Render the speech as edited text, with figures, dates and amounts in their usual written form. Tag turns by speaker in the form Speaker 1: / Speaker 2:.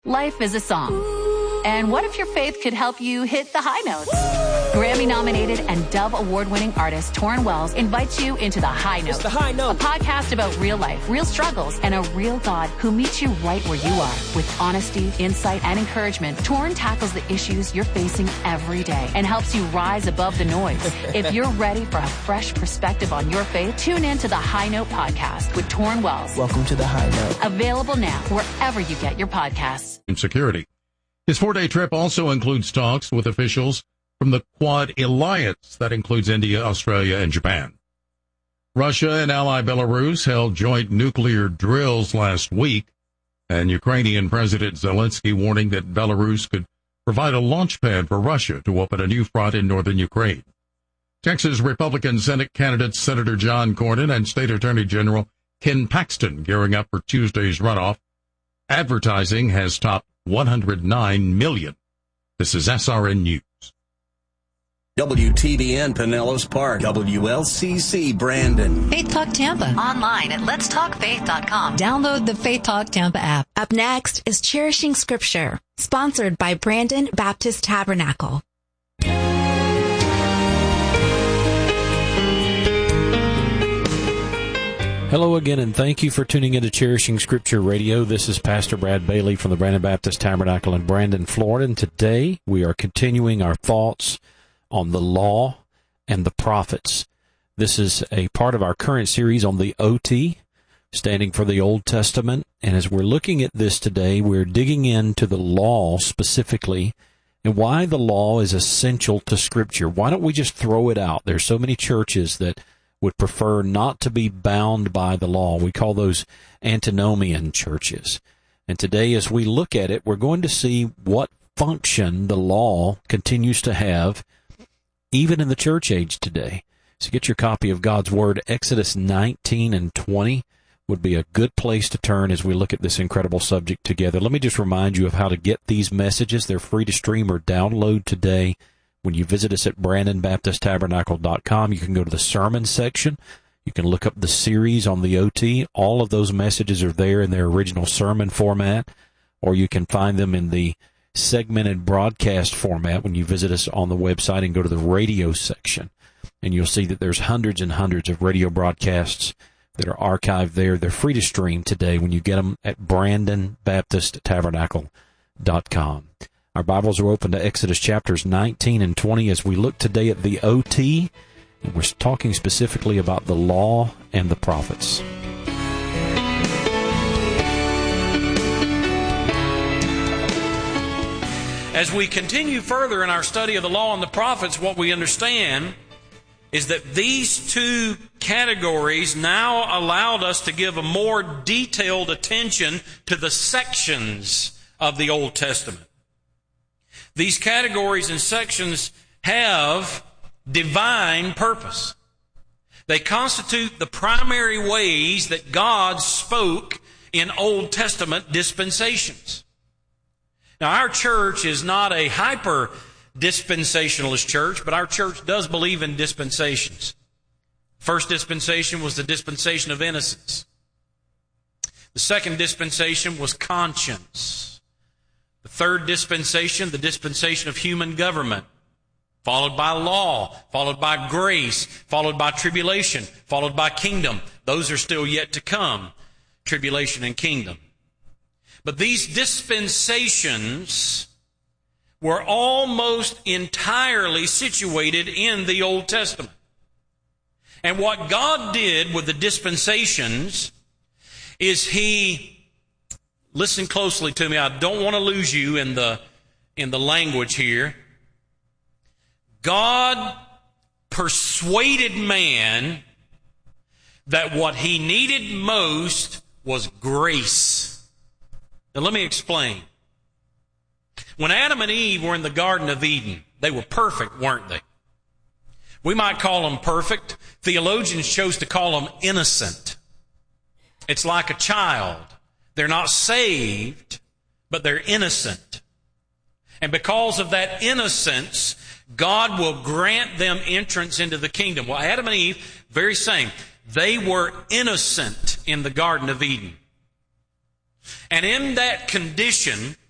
Speaker 1: Life is a song. And what if your faith could help you hit the high notes? Grammy-nominated and Dove Award-winning artist Torrin Wells invites you into The High Note.
Speaker 2: It's The High Note.
Speaker 1: A podcast about real life, real struggles, and a real God who meets you right where you are. With honesty, insight, and encouragement, Torrin tackles the issues you're facing every day and helps you rise above the noise. If you're ready for a fresh perspective on your faith, tune in to The High Note podcast with Torrin Wells.
Speaker 2: Welcome to The High Note.
Speaker 1: Available now wherever you get your podcasts.
Speaker 3: Security. His 4-day trip also includes talks with officials from the Quad Alliance that includes India, Australia, and Japan. Russia and ally Belarus held joint nuclear drills last week, and Ukrainian President Zelensky warning that Belarus could provide a launch pad for Russia to open a new front in northern Ukraine. Texas Republican Senate candidates Senator John Cornyn and State Attorney General Ken Paxton gearing up for Tuesday's runoff. Advertising has topped $109 million. This is SRN News.
Speaker 4: WTBN Pinellas Park, WLCC Brandon.
Speaker 5: Faith Talk Tampa. Online at letstalkfaith.com. Download the Faith Talk Tampa app.
Speaker 6: Up next is Cherishing Scripture, sponsored by Brandon Baptist Tabernacle.
Speaker 7: Hello again, and thank you for tuning into Cherishing Scripture Radio. This is Pastor Brad Bailey from the Brandon Baptist Tabernacle in Brandon, Florida, and today we are continuing our thoughts on the law and the prophets. This is a part of our current series on the OT, standing for the Old Testament, and as we're looking at this today, we're digging into the law specifically and why the law is essential to Scripture. Why don't we just throw it out? There's so many churches that would prefer not to be bound by the law. We call those antinomian churches. And today, as we look at it, we're going to see what function the law continues to have even in the church age today. So get your copy of God's Word. Exodus 19 and 20 would be a good place to turn as we look at this incredible subject together. Let me just remind you of how to get these messages. They're free to stream or download today. When you visit us at BrandonBaptistTabernacle.com, you can go to the sermon section. You can look up the series on the OT. All of those messages are there in their original sermon format, or you can find them in the segmented broadcast format when you visit us on the website and go to the radio section. And you'll see that there's hundreds and hundreds of radio broadcasts that are archived there. They're free to stream today when you get them at BrandonBaptistTabernacle.com. Our Bibles are open to Exodus chapters 19 and 20 as we look today at the OT, and we're talking specifically about the law and the prophets.
Speaker 8: As we continue further in our study of the law and the prophets, what we understand is that these two categories now allowed us to give a more detailed attention to the sections of the Old Testament. These categories and sections have divine purpose. They constitute the primary ways that God spoke in Old Testament dispensations. Now, our church is not a hyper-dispensationalist church, but our church does believe in dispensations. First dispensation was the dispensation of innocence. The second dispensation was conscience. The third dispensation, the dispensation of human government, followed by law, followed by grace, followed by tribulation, followed by kingdom. Those are still yet to come, tribulation and kingdom. But these dispensations were almost entirely situated in the Old Testament. And what God did with the dispensations is He... Listen closely to me. I don't want to lose you in the language here. God persuaded man that what he needed most was grace. Now let me explain. When Adam and Eve were in the Garden of Eden, they were perfect, weren't they? We might call them perfect. Theologians chose to call them innocent. It's like a child. They're not saved, but they're innocent. And because of that innocence, God will grant them entrance into the kingdom. Well, Adam and Eve, very same. They were innocent in the Garden of Eden. And in that condition,